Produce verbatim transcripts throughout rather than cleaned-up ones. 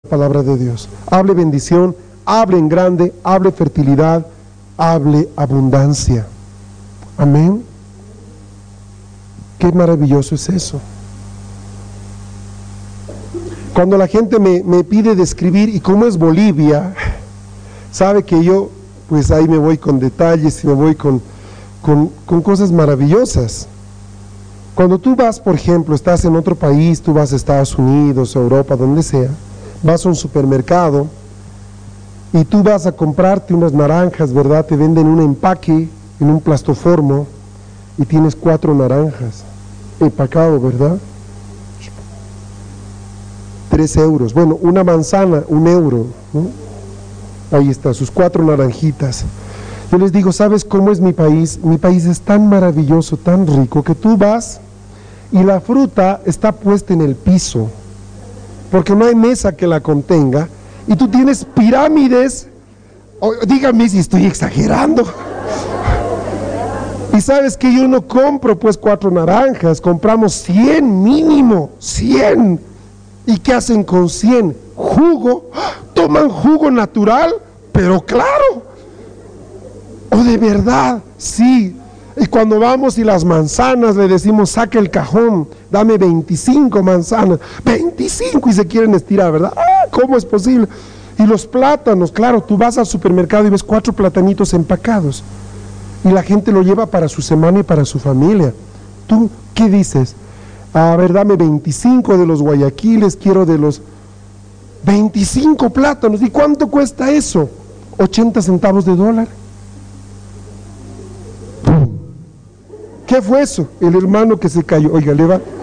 Palabra de Dios. Hable bendición, hable en grande, hable fertilidad, hable abundancia. Amén. Qué maravilloso es eso. Cuando la gente me, me pide describir, y como es Bolivia, sabe que yo, pues ahí me voy con detalles y me voy con, con, con cosas maravillosas. Cuando tú vas, por ejemplo, estás en otro país, tú vas a Estados Unidos, Europa, donde sea, vas a un supermercado y tú vas a comprarte unas naranjas, ¿verdad? Te venden un empaque en un plastoformo y tienes cuatro naranjas empacado, ¿verdad? Tres euros. Bueno, una manzana, un euro, ¿no? Ahí está, sus cuatro naranjitas. Yo les digo, ¿sabes cómo es mi país? Mi país es tan maravilloso, tan rico, que tú vas y la fruta está puesta en el piso, porque no hay mesa que la contenga, y tú tienes pirámides. Oh, dígame si estoy exagerando. Y sabes que yo no compro pues cuatro naranjas, compramos cien mínimo, cien. ¿Y qué hacen con cien? Jugo. Toman jugo natural, pero claro. O oh, de verdad, sí. Y cuando vamos y las manzanas le decimos, saca el cajón, dame veinticinco manzanas, veinticinco, y se quieren estirar, ¿verdad? ¡Ah! ¿Cómo es posible? Y los plátanos, claro, tú vas al supermercado y ves cuatro platanitos empacados, y la gente lo lleva para su semana y para su familia. ¿Tú qué dices? A ver, dame veinticinco de los guayaquiles, quiero de los veinticinco plátanos. ¿Y cuánto cuesta eso? ochenta centavos de dólar. ¿Qué fue eso? El hermano que se cayó. Oiga, le va.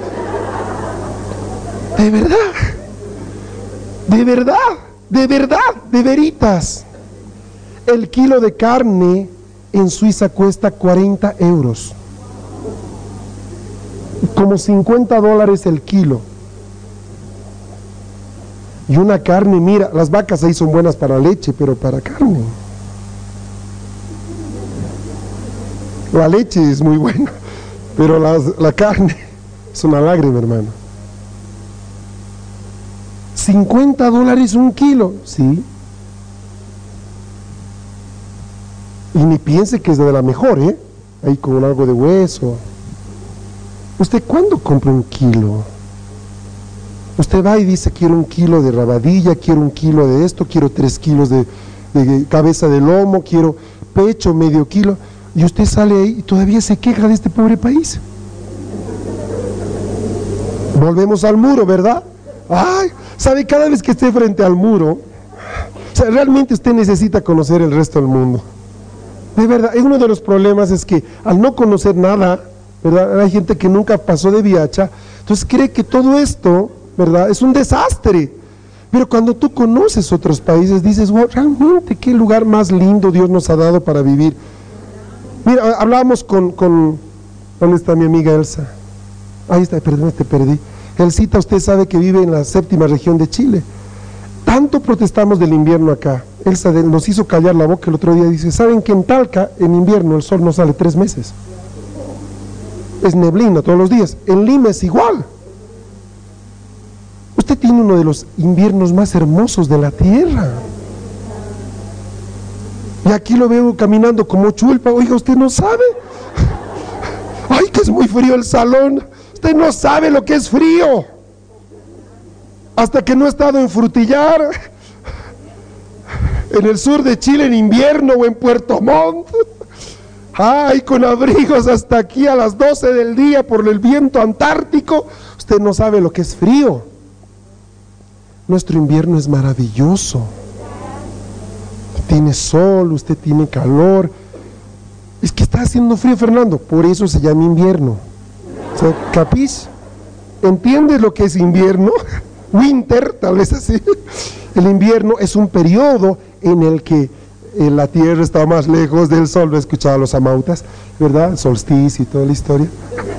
De verdad, de verdad, de verdad, de veritas. El kilo de carne en Suiza cuesta cuarenta euros. Como cincuenta dólares el kilo. Y una carne, mira, las vacas ahí son buenas para leche, pero para carne. La leche es muy buena, pero la, la carne es una lágrima, hermano. cincuenta dólares un kilo, sí. Y ni piense que es de la mejor, ¿eh? Ahí con algo de hueso. ¿Usted cuándo compra un kilo? Usted va y dice, quiero un kilo de rabadilla, quiero un kilo de esto, quiero tres kilos de, de cabeza de lomo, quiero pecho, medio kilo. Y usted sale ahí y todavía se queja de este pobre país. Volvemos al muro, ¿verdad? Ay, ¿sabe? Cada vez que esté frente al muro, o sea, realmente usted necesita conocer el resto del mundo. De verdad, uno de los problemas es que al no conocer nada, ¿verdad? Hay gente que nunca pasó de viacha, entonces cree que todo esto, ¿verdad?, es un desastre. Pero cuando tú conoces otros países, dices, wow, realmente qué lugar más lindo Dios nos ha dado para vivir. Mira, hablábamos con, con, ¿dónde está mi amiga Elsa? Ahí está, perdón, te perdí. Elsita, usted sabe que vive en la séptima región de Chile. Tanto protestamos del invierno acá. Elsa de, nos hizo callar la boca el otro día. Dice, ¿saben que en Talca, en invierno, el sol no sale tres meses? Es neblina todos los días. En Lima es igual. Usted tiene uno de los inviernos más hermosos de la tierra. Y aquí lo veo caminando como chulpa. Oiga, usted no sabe. Ay, que es muy frío el salón. Usted no sabe lo que es frío. Hasta que no ha estado en Frutillar, en el sur de Chile en invierno, o en Puerto Montt. Ay, con abrigos hasta aquí a las doce del día por el viento antártico. Usted no sabe lo que es frío. Nuestro invierno es maravilloso. Tiene sol, usted tiene calor. Es que está haciendo frío, Fernando, por eso se llama invierno. O sea, ¿capís? ¿Entiendes lo que es invierno? Winter, tal vez así. El invierno es un periodo en el que eh, la tierra está más lejos del sol. Lo he escuchado a los amautas, ¿verdad? El solsticio y toda la historia.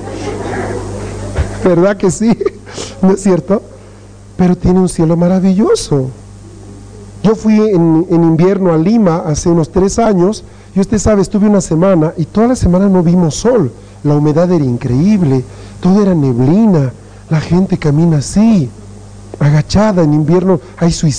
¿Verdad que sí? ¿No es cierto? Pero tiene un cielo maravilloso. Yo fui en, en invierno a Lima hace unos tres años, y usted sabe, estuve una semana, y toda la semana no vimos sol. La humedad era increíble, todo era neblina, la gente camina así. agachada, en invierno hay suicidio.